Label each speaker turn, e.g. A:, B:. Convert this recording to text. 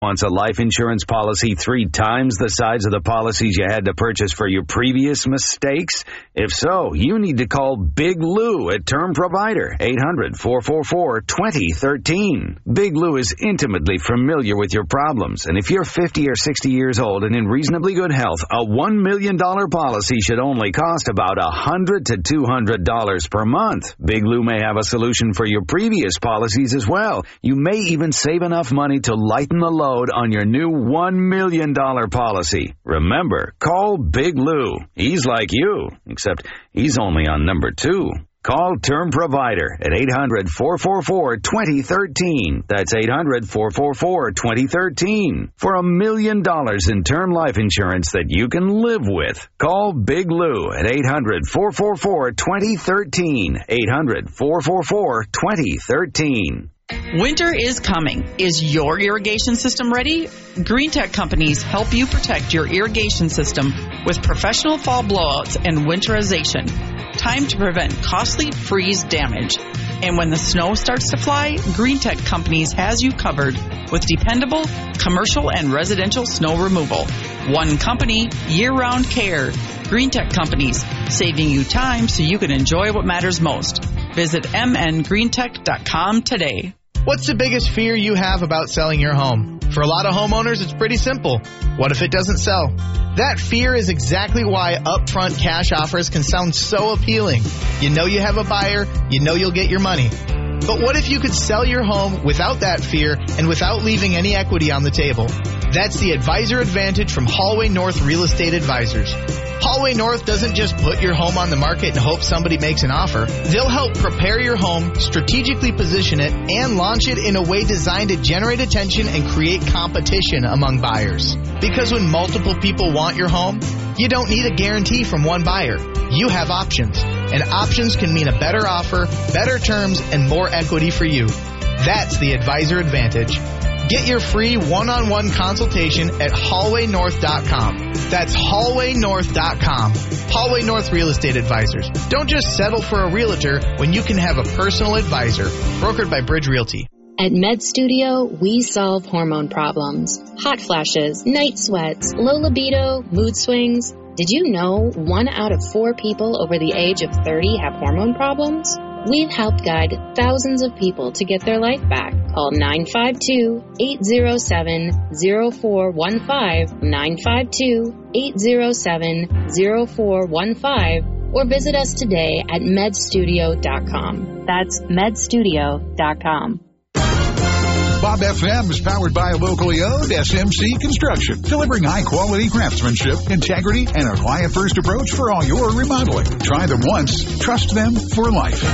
A: Wants a life insurance policy 3 times the size of the policies you had to purchase for your previous mistakes? If so, you need to call Big Lou at Term Provider, 800-444-2013. Big Lou is intimately familiar with your problems, and if you're 50 or 60 years old and in reasonably good health, a $1 million policy should only cost about $100 to $200 per month. Big Lou may have a solution for your previous policies as well. You may even save enough money to lighten the load on your new $1 million policy. Remember, call Big Lou. He's like you, except he's only on number 2. Call Term Provider at 800-444-2013. That's 800-444-2013 for $1 million in term life insurance that you can live with. Call Big Lou at 800-444-2013. 800-444-2013.
B: Winter is coming. Is your irrigation system ready? Green Tech companies help you protect your irrigation system with professional fall blowouts and winterization. Time to prevent costly freeze damage. And when the snow starts to fly, Green Tech companies has you covered with dependable commercial and residential snow removal. One company, year-round care. Green Tech companies, saving you time so you can enjoy what matters most. Visit mngreentech.com today.
C: What's the biggest fear you have about selling your home? For a lot of homeowners, it's pretty simple. What if it doesn't sell? That fear is exactly why upfront cash offers can sound so appealing. You know you have a buyer, you know you'll get your money. But what if you could sell your home without that fear and without leaving any equity on the table? That's the advisor advantage from Hallway North Real Estate Advisors. Hallway North doesn't just put your home on the market and hope somebody makes an offer. They'll help prepare your home, strategically position it, and launch it in a way designed to generate attention and create competition among buyers. Because when multiple people want your home, you don't need a guarantee from one buyer. You have options, and options can mean a better offer, better terms, and more equity for you. That's the advisor advantage. Get your free one-on-one consultation at hallwaynorth.com. That's hallwaynorth.com. Hallway North Real Estate Advisors. Don't just settle for a realtor when you can have a personal advisor. Brokered by Bridge Realty.
D: At Med Studio, we solve hormone problems. Hot flashes, night sweats, low libido, mood swings. Did you know 1 out of 4 people over the age of 30 have hormone problems? We've helped guide thousands of people to get their life back. Call 952-807-0415, 952-807-0415, or visit us today at medstudio.com. That's medstudio.com.
E: Bob FM is powered by a locally owned SMC Construction, delivering high-quality craftsmanship, integrity, and a client-first approach for all your remodeling. Try them once, trust them for life.